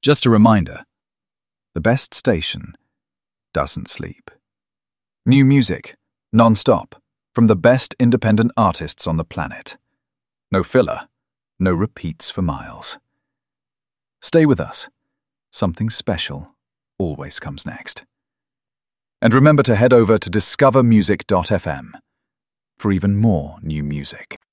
Just a reminder, the best station doesn't sleep. New music, non-stop, from the best independent artists on the planet. No filler, no repeats for miles. Stay with us. Something special always comes next. And remember to head over to discovermusic.fm for even more new music.